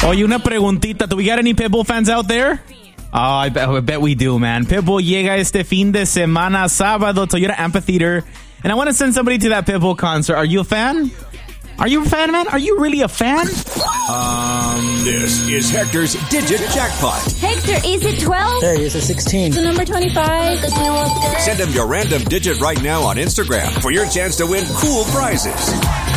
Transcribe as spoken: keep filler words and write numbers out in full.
Oye, una preguntita. Do we got any Pitbull fans out there? Oh, I bet, I bet we do, man. Pitbull llega este fin de semana, sábado, Toyota Amphitheater. And I want to send somebody to that Pitbull concert. Are you a fan? Are you a fan, man? Are you really a fan? Um, this is Hector's Digit Jackpot. Hector, is it twelve? Hey, is it sixteen? The number twenty-five? Send him your random digit right now on Instagram for your chance to win cool prizes.